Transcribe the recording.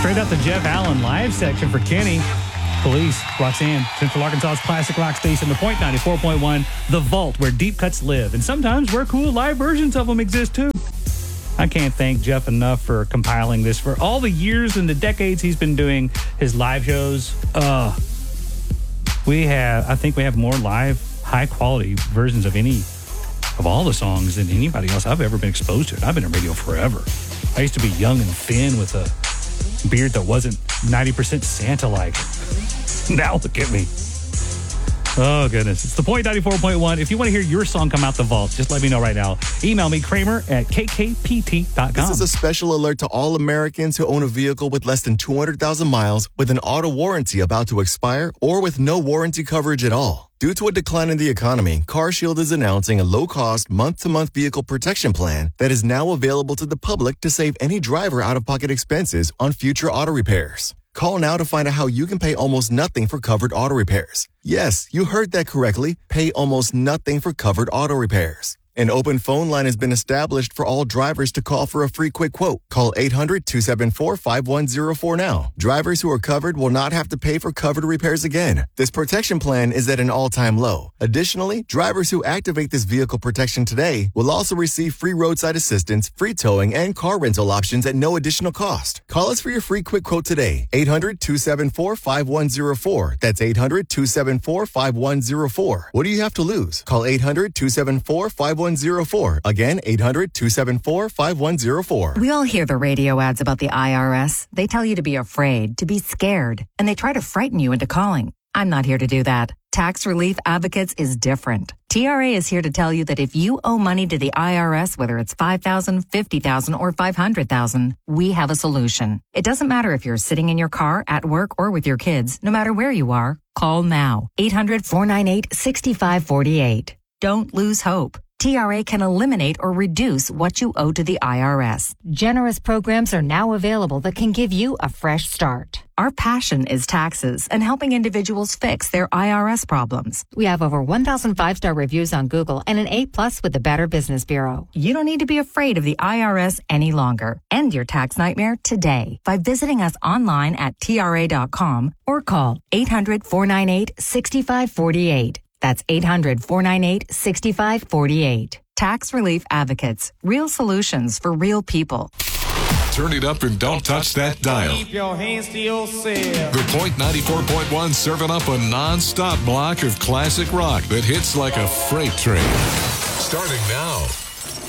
Straight out the Jeff Allen live section for Kenny. Police, Roxanne, Central Arkansas's classic rock station, The Point 94.1, The Vault, where deep cuts live, and sometimes where cool live versions of them exist too. I can't thank Jeff enough for compiling this for all the years and the decades he's been doing his live shows. I think we have more live, high quality versions of all the songs than anybody else I've ever been exposed to. I've been in radio forever. I used to be young and thin with a beard that wasn't 90% Santa-like. Now look at me. Oh, goodness. It's The Point 94.1. If you want to hear your song come out the vault, just let me know right now. Email me, Kramer@kkpt.com. This is a special alert to all Americans who own a vehicle with less than 200,000 miles with an auto warranty about to expire or with no warranty coverage at all. Due to a decline in the economy, CarShield is announcing a low-cost, month-to-month vehicle protection plan that is now available to the public to save any driver out-of-pocket expenses on future auto repairs. Call now to find out how you can pay almost nothing for covered auto repairs. Yes, you heard that correctly. Pay almost nothing for covered auto repairs. An open phone line has been established for all drivers to call for a free quick quote. Call 800-274-5104 now. Drivers who are covered will not have to pay for covered repairs again. This protection plan is at an all-time low. Additionally, drivers who activate this vehicle protection today will also receive free roadside assistance, free towing, and car rental options at no additional cost. Call us for your free quick quote today. 800-274-5104. That's 800-274-5104. What do you have to lose? Call 800-274-5104. Again, 800-274-5104. We all hear the radio ads about the IRS. They tell you to be afraid, to be scared, and they try to frighten you into calling. I'm not here to do that. Tax Relief Advocates is different. TRA is here to tell you that if you owe money to the IRS, whether it's $5,000, $50,000, or $500,000, we have a solution. It doesn't matter if you're sitting in your car, at work, or with your kids. No matter where you are, call now. 800-498-6548. Don't lose hope. TRA can eliminate or reduce what you owe to the IRS. Generous programs are now available that can give you a fresh start. Our passion is taxes and helping individuals fix their IRS problems. We have over 1,000 5-star reviews on Google and an A+ with the Better Business Bureau. You don't need to be afraid of the IRS any longer. End your tax nightmare today by visiting us online at TRA.com or call 800-498-6548. That's 800-498-6548. Tax Relief Advocates. Real solutions for real people. Turn it up and don't touch that dial. Keep your hands to yourself. The Point 94.1 serving up a non-stop block of classic rock that hits like a freight train. Starting now.